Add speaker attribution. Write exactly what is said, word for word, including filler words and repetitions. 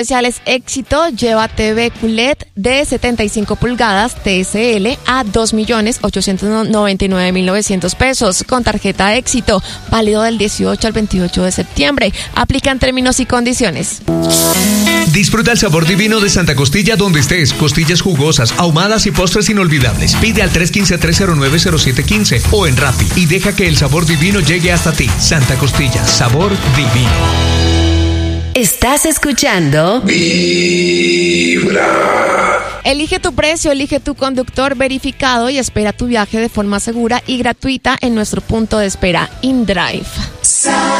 Speaker 1: Especiales Éxito, lleva T V Q L E D de setenta y cinco pulgadas T S L a dos millones ochocientos noventa y nueve mil novecientos pesos con tarjeta Éxito, válido del dieciocho al veintiocho de septiembre. Aplican términos y condiciones.
Speaker 2: Disfruta el sabor divino de Santa Costilla donde estés. Costillas jugosas, ahumadas y postres inolvidables. Pide al tres uno cinco, tres cero nueve, cero siete uno cinco o en Rappi y deja que el sabor divino llegue hasta ti. Santa Costilla, sabor divino.
Speaker 3: Estás escuchando
Speaker 4: Vibra.
Speaker 1: Elige tu precio, elige tu conductor verificado y espera tu viaje de forma segura y gratuita en nuestro punto de espera InDrive.